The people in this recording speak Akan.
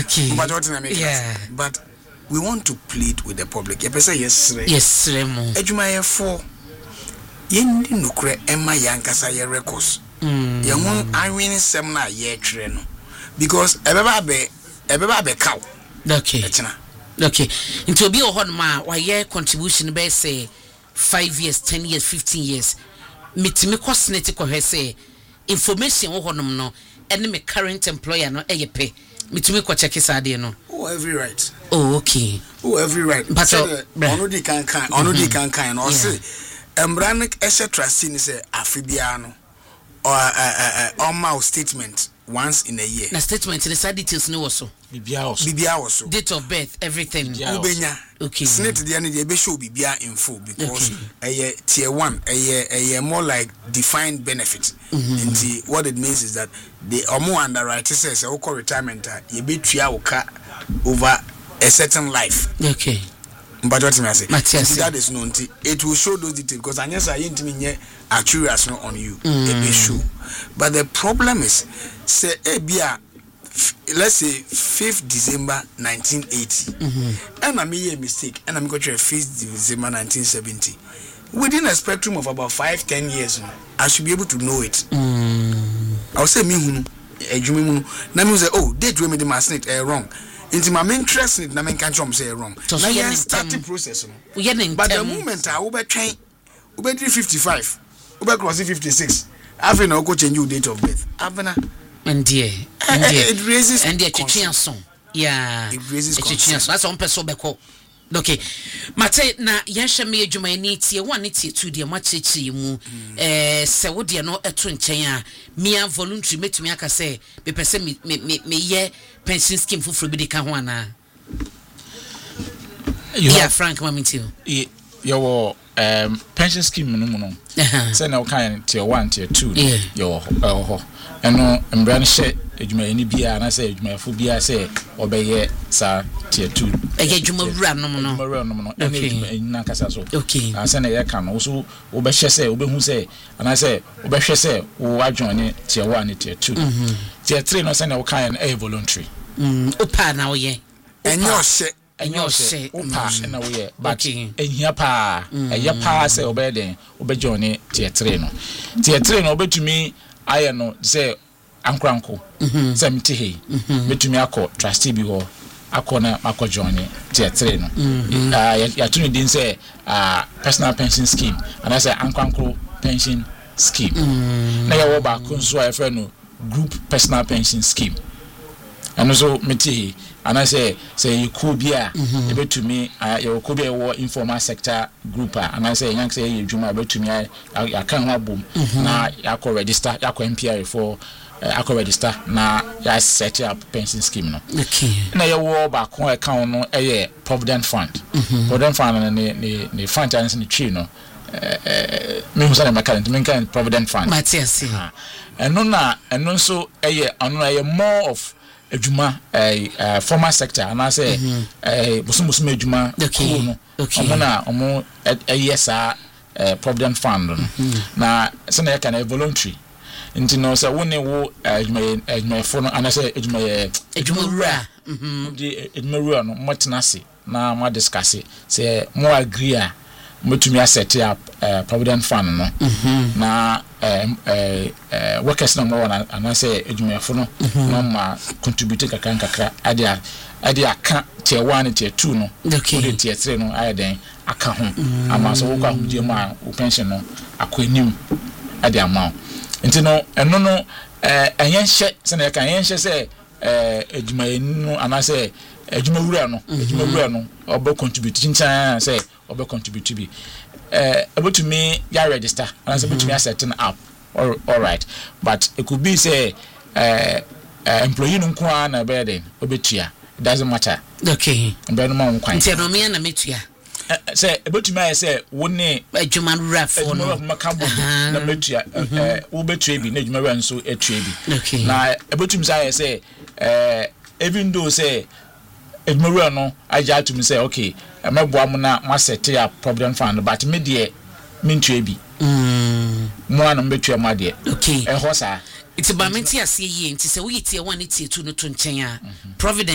Okay. But what I make? Yeah. But we want to plead with the public. Yes, yes, Remo. Ejuma for yendi nukre Emma Yankasa ye records. Young Irene Semna ye treno. Because ebeba be cow. Okay. Okay. Into be a hot ma why ye contribution be say 5 years, 10 years, 15 years. Me cost netiko he say information wo honom no ene me current employer no eye pay. Me ko check sade no. Oh, every right. Oh, okay. Oh, every right. But onodi kan no say embranik ese trustee ni say afibia no or my statement once in a year. Na statement the side details no also. Bibia also. Date of birth, everything. Ubenya. Okay. Snit the end they be show bibia info because tier 1 a more like defined benefit. And what it means is that the more underwriter says okay retirement you be tria over a certain life. Okay. But what I say, that is known. It will show those details because I guess I ain't mean accuracy on you. It may show. But the problem is, say, let's say 5th December 1980, and I made a mistake, and I'm going to 5th December 1970. Within a spectrum of about 5-10 years, I should be able to know it. I'll say me now say, oh, date we made the masnet wrong. Into my interest in the can't say wrong. Now you start the process. But the moment I will be train, will be 55, will be crossing 56. I've no go change your date of birth. And dear, it raises and dear Chichian. Yeah, it raises Chichian. That's on person beko. Okay, Mate na yasha me adwuma ni tie 1 ni tie 2 de machechi mu se wo de no eto nchen a mia voluntary metumi aka se me pese me ye pension scheme fufuro bi de ka ho ana yeah Frank mamintio your pension scheme no mu no say na wo kan tier 1 tier 2 your ho eno mbran hye adwuma ni bia na say adwuma fo bia say obeye sa tier 2 adwuma wura no no ene na kasa so okay na say na ye kan no so wo be hye say wo be hu say ana say wo be hye say wo adwon ni tier 1 ni tier 2 tier 3 no say na wo kan e voluntary opa na wo ye enyo hye opa na wo ye but ehia pa eye pa say wo be den wo be join tier 3 no tier 3 no obetumi aye no say ankranko say mti he betumi akọ trustee bi ho akọ na akọ join tier 3 no ya tunu din say personal pension scheme and I say ankranko pension scheme na ya wo ba ko nso a efe no group personal pension scheme and so mti he and I say you could be a betumi you could be a informal sector group and I say yank say you juma betumi I can have boom na ya register ya MPR for I register na ya set up pension scheme no okay na ya wo ba ko account no provident fund provident fund ne fund chance ni tree no me musa na mechanic provident fund Matthias eno so eno more of adwuma formal sector and I say busum adwuma okay no omo yesa provident fund no na se na ka na voluntary nti no say woni wo adwuma fo no and I say adwuma wura di adwuma wura no motenase na mo discuss say mo agree a metumi asset up provident fund no na workers no more and I say adwuma fo no no ma contribute kakra ade aka tier 1 tier 2 no okay tier 3 no aye den aka ho ama so wo kwa hudie ma wo pension no akwanim ade ama nti no eno no enye hye se na ka enye hye se adwuma enu ana se adwuma wura no obo contribute chincha se obo contribute bi about me ya register and say between setting up all right but it could be say employee no kwa na be obetua it doesn't matter okay mbe no ma nkwan nti no me na metua say about me say woni adwuma wura fo no makabo na metua wo betua bi na adwuma wura nso etua bi okay na about me say even though say edmuru no aja to me say okay meboa mo na ma set up provident fund but me de mintua bi mo ana mbetua ma de okay ho sa it's ba menti ase yi nti se wo yitie 1 yitie 2 no to nchen a provident